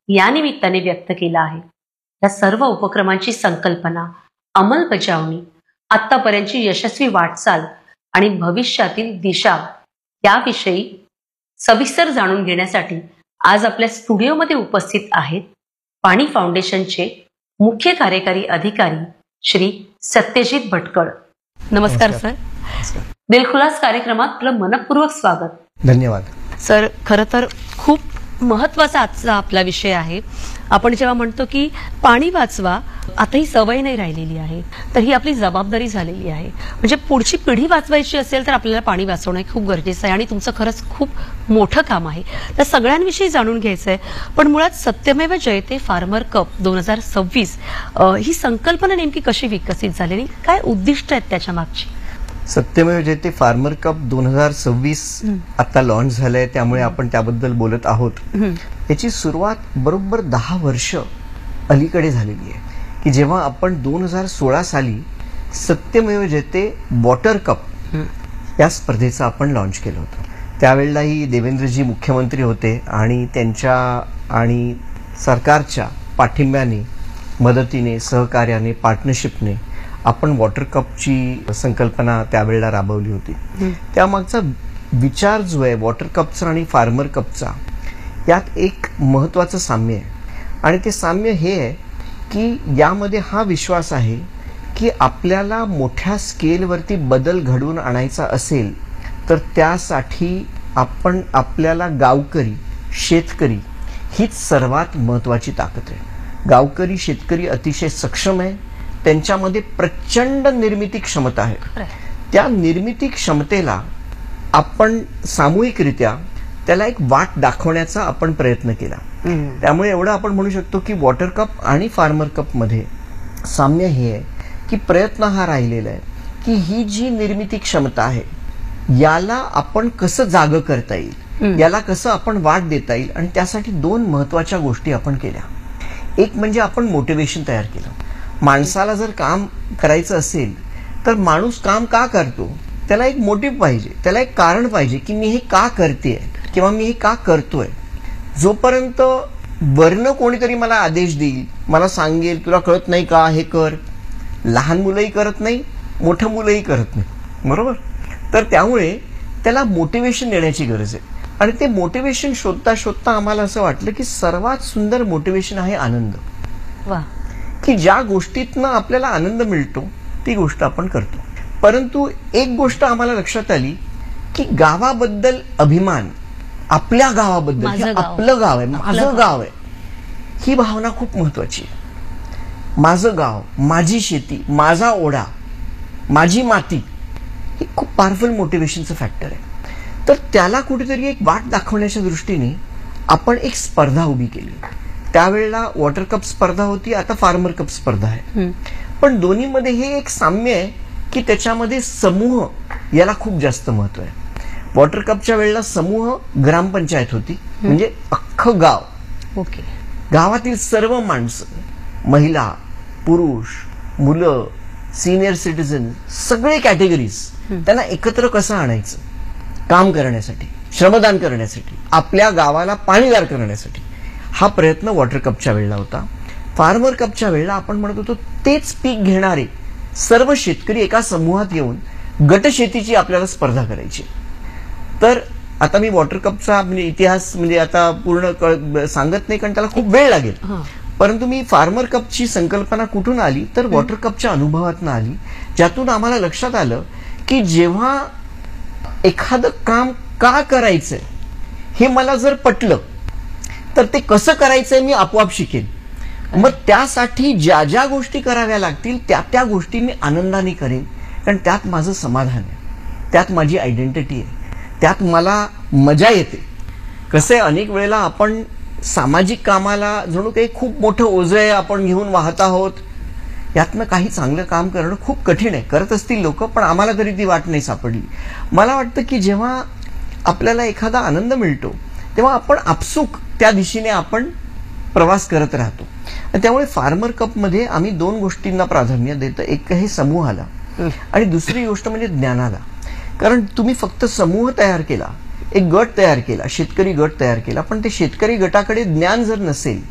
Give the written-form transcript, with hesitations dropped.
या निमित्ताने व्यक्त केला आहे. या सर्व उपक्रमांची संकल्पना, अंमलबजावणी, आतापर्यंतची यशस्वी वाटचाल आणि भविष्यातील दिशा याविषयी सविस्तर जाणून घेण्यासाठी आज आपल्या स्टुडिओमध्ये उपस्थित आहेत पाणी फाउंडेशनचे मुख्य कार्यकारी अधिकारी श्री सत्यजित भटकळ. नमस्कार सर. दिलखुलास कार्यक्रमात आपलं मनपूर्वक स्वागत. धन्यवाद सर. खरं तर खूप महत्वाचा आजचा आपला विषय आहे. आपण जेव्हा म्हणतो की पाणी वाचवा, आता ही सवय नाही राहिलेली आहे, तर ही आपली जबाबदारी झालेली आहे. म्हणजे पुढची पिढी वाचवायची असेल तर आपल्याला पाणी वाचवणं खूप गरजेचं आहे आणि तुमचं खरंच खूप मोठं काम आहे. तर सगळ्यांविषयी जाणून घ्यायचं आहे. पण मुळात सत्यमेव जयते फार्मर कप 2026 ही संकल्पना नेमकी कशी विकसित झालेली, काय उद्दिष्ट आहेत त्याच्या मागची? सत्यमेव जयते फार्मर कप 2026 आता लॉन्च झालंय, त्यामुळे आपण त्याबद्दल बोलत आहोत. याची सुरुवात बरोबर 10 वर्ष अलीकडे झालेली आहे की जेव्हा आपण 2016 साली सत्यमेव जयते वॉटर कप या स्पर्धेचं आपण लॉन्च केलं होतं. त्यावेळेलाही देवेंद्रजी मुख्यमंत्री होते आणि त्यांच्या आणि सरकारच्या पाठिंब्याने, मदतीने, सहकार्याने, पार्टनरशिपने आपण वॉटर कपची संकल्पना त्यावेळेला राबवली होती. त्यामागचा विचार जो आहे वॉटर कपचा आणि फार्मर कपचा, यात एक महत्वाचं साम्य आहे. आणि ते साम्य हे आहे की यामध्ये हा विश्वास आहे की आपल्याला मोठ्या स्केलवरती बदल घडवून आणायचा असेल तर त्यासाठी आपल्याला गावकरी, शेतकरी हीच सर्वात महत्वाची ताकद आहे. गावकरी, शेतकरी अतिशय सक्षम आहे. त्यांच्यामध्ये प्रचंड निर्मिती क्षमता आहे. त्या निर्मिती क्षमतेला आपण सामूहिकरित्या त्याला एक वाट दाखवण्याचा आपण प्रयत्न केला. त्यामुळे एवढं आपण म्हणू शकतो की वॉटर कप आणि फार्मर कप मध्ये साम्य हे आहे की प्रयत्न हा राहिलेला आहे की ही जी निर्मिती क्षमता आहे याला आपण कसं जागं करता येईल, याला कसं आपण वाट देता येईल. आणि त्यासाठी 2 महत्वाच्या गोष्टी आपण केल्या. एक म्हणजे आपण मोटिवेशन तयार केलं. माणसाला जर काम करायचं असेल तर माणूस काम का करतो, त्याला एक मोटिव्ह पाहिजे, त्याला एक कारण पाहिजे की मी हे का करतेय किंवा मी हे का करतोय. जोपर्यंत वरनं कोणीतरी मला आदेश देईल, मला सांगेल तुला कळत नाही का हे कर, लहान मुलंही करत नाही, मोठं मुलंही करत नाही, बरोबर. तर त्यामुळे त्याला मोटिवेशन देण्याची गरज आहे. आणि ते मोटिवेशन शोधता शोधता आम्हाला असं वाटलं की सर्वात सुंदर मोटिवेशन आहे आनंद. वा. की ज्या गोष्टीतनं आपल्याला आनंद मिळतो ती गोष्ट आपण करतो. परंतु एक गोष्ट आम्हाला लक्षात आली की गावाबद्दल अभिमान, आपल्या गावाबद्दल, आपलं गाव आहे, माझं गाव आहे, ही भावना खूप महत्वाची आहे. माझं गाव, माझी शेती, माझा ओढा, माझी माती, हे खूप पॉवरफुल मोटिवेशनचं फॅक्टर आहे. तर त्याला कुठेतरी एक वाट दाखवण्याच्या दृष्टीने आपण एक स्पर्धा उभी केली. त्यावेळेला वॉटर कप स्पर्धा होती, आता फार्मर कप स्पर्धा आहे. पण दोन्हीमध्ये हे एक साम्य आहे की त्याच्यामध्ये समूह याला खूप जास्त महत्व आहे. वॉटर कपच्या वेळेला समूह ग्रामपंचायत होती, म्हणजे अख्खं गाव, ओके, गावातील सर्व माणसं, महिला, पुरुष, मुलं, सिनियर सिटीजन, सगळे कॅटेगरीज, त्यांना एकत्र कसं आणायचं काम करण्यासाठी, श्रमदान करण्यासाठी, आपल्या गावाला पाणीदार करण्यासाठी, हा प्रयत्न वॉटर कपच्या वेळेला होता. फार्मर कपच्या वेळेला आपण म्हणत होतो तेच पीक घेणारे सर्व शेतकरी एका समूहात येऊन गटशेतीची आपल्याला स्पर्धा करायची. तर आता मी वॉटर कपचा म्हणजे इतिहास म्हणजे आता पूर्ण सांगत नाही कारण त्याला खूप वेळ लागेल. परंतु मी फार्मर कपची संकल्पना कुठून आली तर वॉटर कपच्या अनुभवातून आली, ज्यातून आम्हाला लक्षात आलं की जेव्हा एखादं काम का करायचंय हे मला जर पटलं तर ते कसं करायचंय मी आपोआप शिकेन. मग त्यासाठी ज्या ज्या गोष्टी कराव्या लागतील त्या त्या गोष्टी मी आनंदाने करेन, कारण त्यात माझं समाधान आहे, त्यात माझी आयडेंटिटी आहे, त्यात मला मजा येते. कसं आहे, अनेक वेळेला आपण सामाजिक कामाला जणू काही खूप मोठं ओझं आहे आपण घेऊन वाहत आहोत, यातनं काही चांगलं काम करणं खूप कठीण आहे. करत असतील लोक, पण आम्हाला तरी ती वाट नाही सापडली. मला वाटतं की जेव्हा आपल्याला एखादा आनंद मिळतो तेव्हा आपण आपसूक त्या दिशेने आपण प्रवास करत राहतो. त्यामुळे फार्मर कप मध्ये आम्ही 2 गोष्टींना प्राधान्य देतो. एक हे समूहाला आणि दुसरी गोष्ट म्हणजे ज्ञानाला. कारण तुम्ही फक्त समूह तयार केला, एक गट तयार केला, शेतकरी गट तयार केला, पण ते शेतकरी गटाकडे ज्ञान जर नसेल